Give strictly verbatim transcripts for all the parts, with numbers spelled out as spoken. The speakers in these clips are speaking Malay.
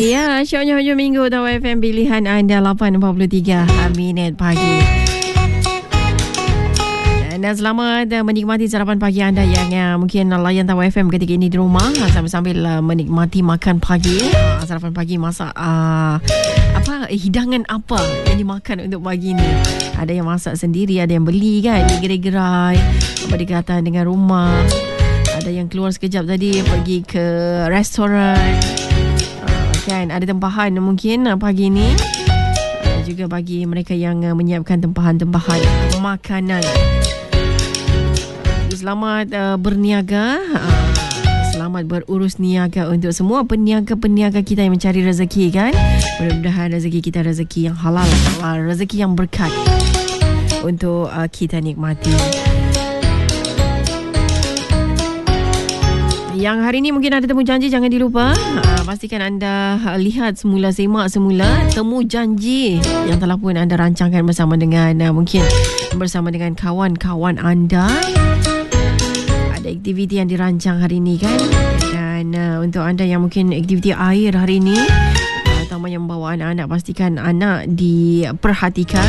Ya, syoknya hujung minggu Tawa F M pilihan anda lapan empat puluh tiga minit pagi. Dan selamat uh, menikmati sarapan pagi anda yang uh, mungkin layan Tawa F M ketika ini di rumah sambil-sambil uh, menikmati makan pagi. Uh, sarapan pagi masak uh, apa eh, hidangan apa yang dimakan untuk pagi ni. Ada yang masak sendiri, ada yang beli kan di gerai-gerai berdekatan dengan rumah. Ada yang keluar sekejap tadi pergi ke restoran. Kan ada tempahan mungkin pagi ni, uh, juga bagi mereka yang uh, menyiapkan tempahan-tempahan makanan. Selamat uh, berniaga, uh, selamat berurus niaga untuk semua peniaga-peniaga kita yang mencari rezeki kan. Mudah-mudahan rezeki kita rezeki yang halal, uh, rezeki yang berkat untuk uh, kita nikmati. Yang hari ini mungkin ada temu janji, jangan dilupa. Uh, pastikan anda uh, lihat semula, semak semula temu janji yang telah pun anda rancangkan bersama dengan uh, mungkin bersama dengan kawan-kawan anda. Ada aktiviti yang dirancang hari ini kan. Dan uh, untuk anda yang mungkin aktiviti air hari ini, uh, terutama yang membawa anak-anak, pastikan anak diperhatikan.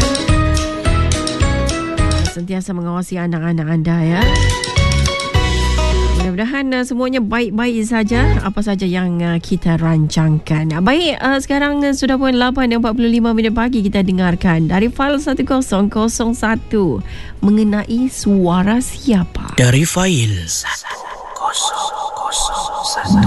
Uh, sentiasa mengawasi anak-anak anda ya. Mudah-mudahan uh, semuanya baik-baik saja apa saja yang uh, kita rancangkan. Uh, baik, uh, sekarang uh, sudah pun lapan empat puluh lima minit pagi, kita dengarkan dari fail seratus satu mengenai suara siapa. Dari fail seratus satu.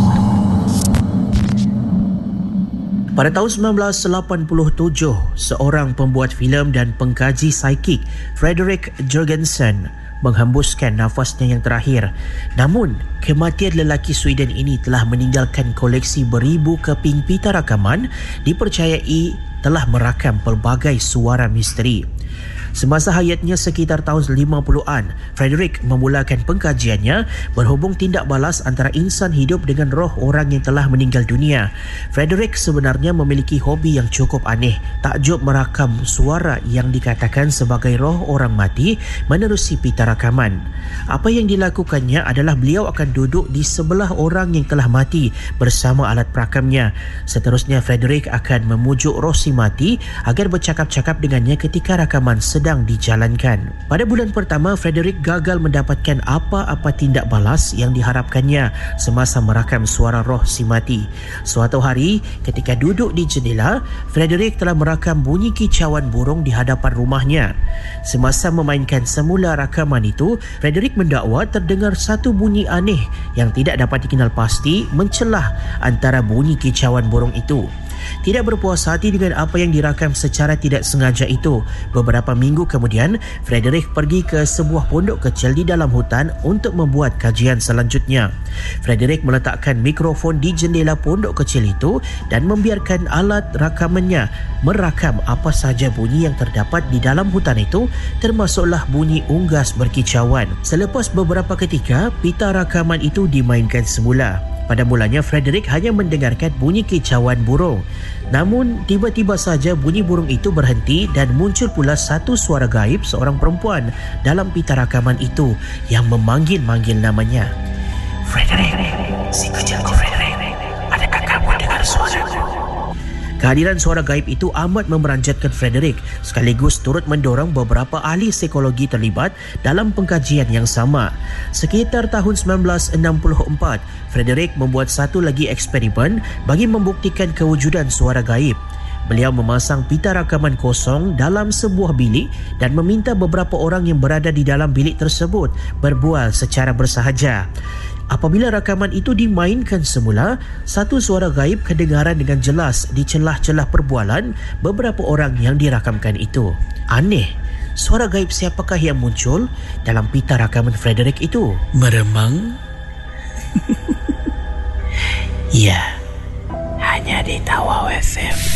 Pada tahun sembilan belas lapan puluh tujuh, seorang pembuat filem dan pengkaji psikik, Frederick Jurgensen, menghembuskan nafasnya yang terakhir. Namun, kematian lelaki Sweden ini telah meninggalkan koleksi beribu keping pita rakaman dipercayai telah merakam pelbagai suara misteri. Semasa hayatnya sekitar tahun lima puluhan, Frederick memulakan pengkajiannya berhubung tindak balas antara insan hidup dengan roh orang yang telah meninggal dunia. Frederick sebenarnya memiliki hobi yang cukup aneh, takjub merakam suara yang dikatakan sebagai roh orang mati menerusi pita rakaman. Apa yang dilakukannya adalah beliau akan duduk di sebelah orang yang telah mati bersama alat perakamnya. Seterusnya, Frederick akan memujuk roh si mati agar bercakap-cakap dengannya ketika rakaman sedang dijalankan. Pada bulan pertama, Frederick gagal mendapatkan apa-apa tindak balas yang diharapkannya semasa merakam suara roh si mati. Suatu hari, ketika duduk di jendela, Frederick telah merakam bunyi kicauan burung di hadapan rumahnya. Semasa memainkan semula rakaman itu, Frederick mendakwa terdengar satu bunyi aneh yang tidak dapat dikenal pasti mencelah antara bunyi kicauan burung itu. Tidak berpuas hati dengan apa yang dirakam secara tidak sengaja itu, beberapa minggu kemudian, Frederick pergi ke sebuah pondok kecil di dalam hutan untuk membuat kajian selanjutnya. Frederick meletakkan mikrofon di jendela pondok kecil itu dan membiarkan alat rakamannya merakam apa saja bunyi yang terdapat di dalam hutan itu, termasuklah bunyi unggas berkicauan. Selepas beberapa ketika, pita rakaman itu dimainkan semula. Pada mulanya, Frederick hanya mendengarkan bunyi kicauan burung. Namun, tiba-tiba saja bunyi burung itu berhenti dan muncul pula satu suara gaib seorang perempuan dalam pita rakaman itu yang memanggil-manggil namanya. Frederick, si kecilku Frederick, adakah kamu dengar suaraku? Kehadiran suara gaib itu amat memeranjatkan Frederick, sekaligus turut mendorong beberapa ahli psikologi terlibat dalam pengkajian yang sama. Sekitar tahun sembilan belas enam puluh empat, Frederick membuat satu lagi eksperimen bagi membuktikan kewujudan suara gaib. Beliau memasang pita rakaman kosong dalam sebuah bilik dan meminta beberapa orang yang berada di dalam bilik tersebut berbual secara bersahaja. Apabila rakaman itu dimainkan semula, satu suara gaib kedengaran dengan jelas di celah-celah perbualan beberapa orang yang dirakamkan itu. Aneh, suara gaib siapakah yang muncul dalam pita rakaman Frederick itu? Meremang? Ya, hanya di Tawa F M.